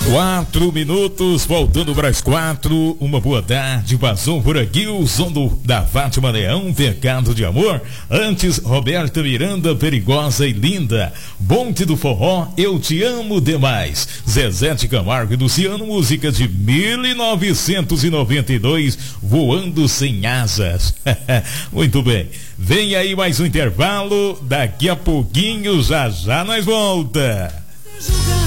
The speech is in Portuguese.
4 minutos, voltando para as 4. Uma boa tarde, passou por aqui o som da Fátima Leão, Pecado de Amor. Antes, Roberta Miranda, Perigosa e Linda. Bonde do Forró, Eu Te Amo Demais. Zezé de Camargo e Luciano, música de 1992, Voando Sem Asas. Muito bem, vem aí mais um intervalo, daqui a pouquinho, já nós volta.